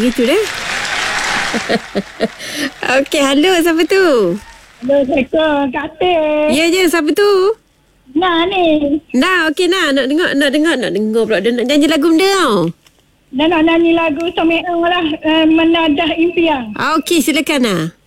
gitu dah. Okey, halo, siapa tu? Assalamualaikum, Kak Atin. Ya je, siapa tu? Nah ni. Nah, okey nah, nak dengar pula dia nak nyanyi lagu benda tau. Dan nak nyanyi lagu Some'eng lah, Menadah Impian. Okey, silakan nah.